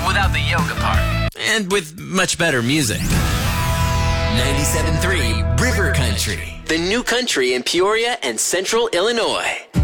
without the yoga part. And with much better music. 97.3 River Country. The new country in Peoria and Central Illinois.